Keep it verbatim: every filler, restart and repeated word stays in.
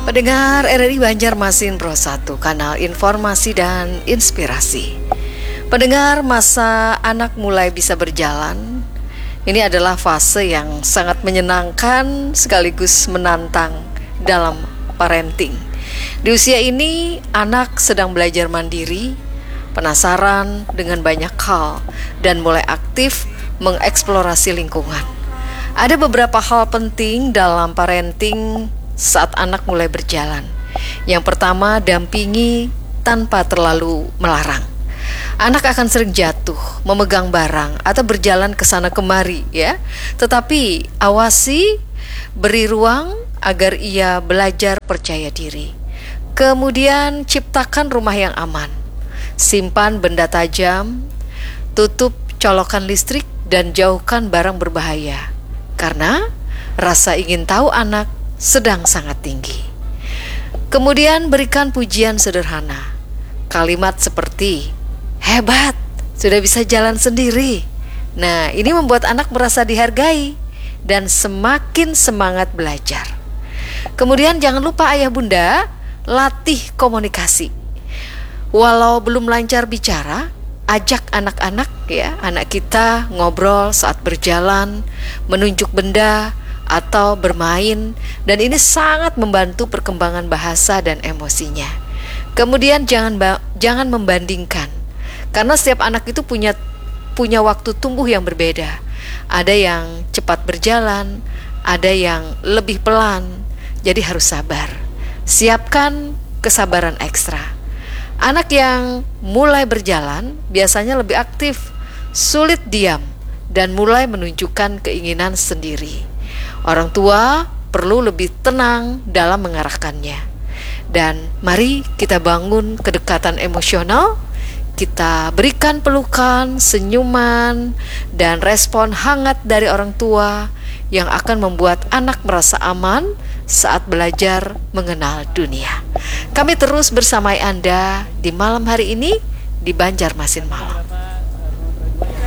Pendengar R R I Banjarmasin Pro satu, kanal informasi dan inspirasi. Pendengar, masa anak mulai bisa berjalan, ini adalah fase yang sangat menyenangkan sekaligus menantang dalam parenting. Di usia ini, anak sedang belajar mandiri, penasaran dengan banyak hal, dan mulai aktif mengeksplorasi lingkungan. Ada beberapa hal penting dalam parenting saat anak mulai berjalan. Yang pertama, dampingi tanpa terlalu melarang. Anak akan sering jatuh, memegang barang, atau berjalan ke sana kemari, ya. Tetapi awasi, beri ruang agar ia belajar percaya diri. Kemudian ciptakan rumah yang aman. Simpan benda tajam, tutup colokan listrik, dan jauhkan barang berbahaya. Karena rasa ingin tahu anak sedang sangat tinggi. Kemudian berikan pujian sederhana. Kalimat seperti, hebat, sudah bisa jalan sendiri. Nah, ini membuat anak merasa dihargai dan semakin semangat belajar. Kemudian jangan lupa ayah bunda, latih komunikasi. Walau belum lancar bicara, ajak anak-anak ya, anak kita ngobrol saat berjalan, menunjuk benda, atau bermain, dan ini sangat membantu perkembangan bahasa dan emosinya. Kemudian jangan jangan membandingkan, karena setiap anak itu punya punya waktu tumbuh yang berbeda. Ada yang cepat berjalan, ada yang lebih pelan, jadi harus sabar. Siapkan kesabaran ekstra. Anak yang mulai berjalan biasanya lebih aktif, sulit diam, dan mulai menunjukkan keinginan sendiri. Orang tua perlu lebih tenang dalam mengarahkannya. Dan mari kita bangun kedekatan emosional, kita berikan pelukan, senyuman, dan respon hangat dari orang tua yang akan membuat anak merasa aman saat belajar mengenal dunia. Kami terus bersamai Anda di malam hari ini di Banjarmasin Malam.